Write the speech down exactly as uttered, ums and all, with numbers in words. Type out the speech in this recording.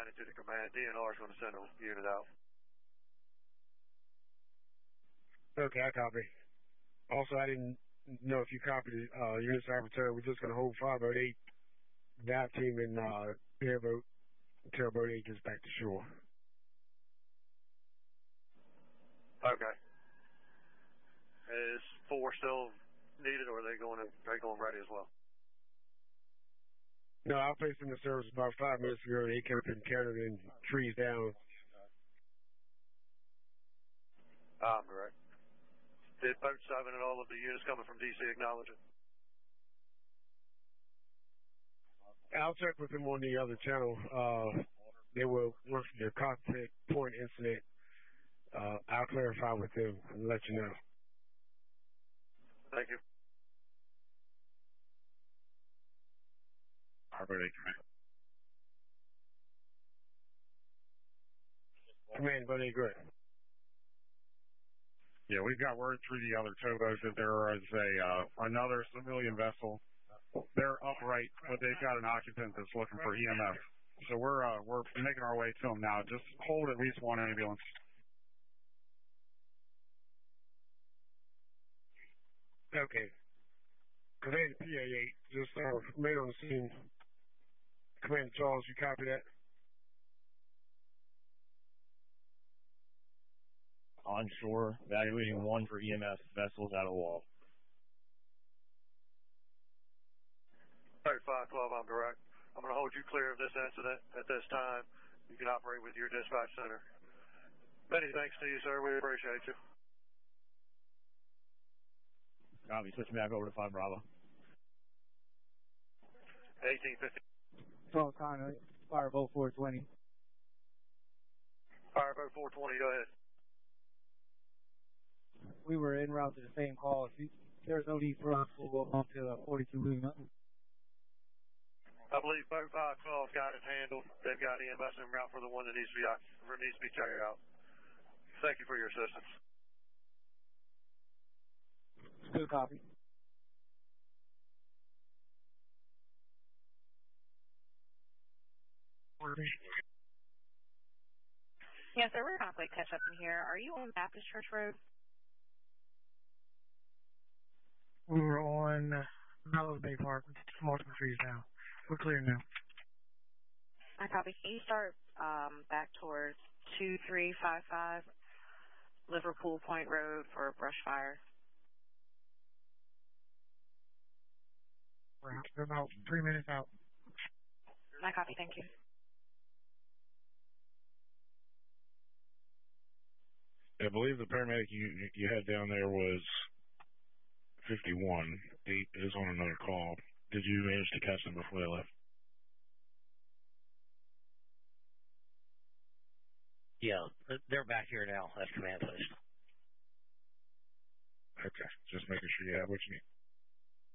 county to the command. D N R is going to send a unit out. Okay, I copy. Also, I didn't know if you copied it. Uh, Unit Secretary, we're just going to hold five oh eight V A P team in uh, airboat until boat eight gets back to shore. Okay. Is four still needed, or are they going to, are they going ready as well? No, I placed in the service about five minutes ago. They kept encountering trees down. I'm correct. Did boat seven and all of the units coming from D C acknowledge it? I'll check with them on the other channel. Uh, they were working the cockpit point incident. Uh, I'll clarify with them and let you know. Thank you. Harbor Day Command. Command, but they good. Yeah, we've got word through the other towboats that there is a uh, another civilian vessel. They're upright, but they've got an occupant that's looking for E M F. So we're uh, we're making our way to them now. Just hold at least one ambulance. Okay. Command P A eight, just uh, remain on the scene. Command Charles, you copy that? Onshore, evaluating one for E M S vessels out of wall. thirty-five twelve, I'm direct. I'm going to hold you clear of this incident at this time. You can operate with your dispatch center. Many thanks to you, sir. We appreciate you. Copy. Switching back over to five Bravo. eighteen fifty. twelve Conway, Fireboat four twenty. Fireboat four twenty, go ahead. We were en route to the same call. If you, there's no need for us to go up to uh, forty-two Blue Mountain. I believe boat five twelve got it handled. They've got E M S en route for the one that needs to be for needs to be carried out. Thank you for your assistance. Good copy. Yes, sir. We're conflict catch up in here. Are you on Baptist Church Road? We were on Mallow Bay Park with multiple trees down. We're clear now. I copy. Can you start um, back towards two three five five Liverpool Point Road for a brush fire? We're out. We're about three minutes out. I copy. Thank you. I believe the paramedic you you had down there was fifty-one. Eight is on another call. Did you manage to catch them before they left? Yeah, they're back here now. That's command post. Okay, just making sure you have what you need.